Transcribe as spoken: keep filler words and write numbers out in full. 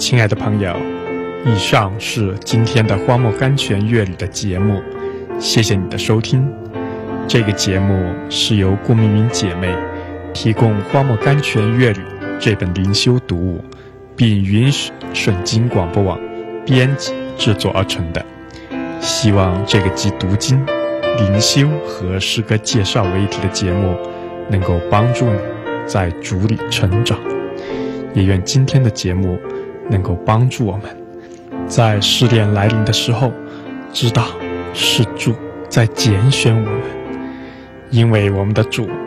亲爱的朋友，以上是今天的荒漠甘泉乐旅的节目，谢谢你的收听。这个节目是由顾明明姐妹提供荒漠甘泉乐旅这本灵修读物，并允许圣经广播网编辑制作而成的。希望这个集读经、灵修和诗歌介绍为一体的节目能够帮助你在主里成长，也愿今天的节目能够帮助我们在试炼来临的时候知道是主在拣选我们，因为我们的主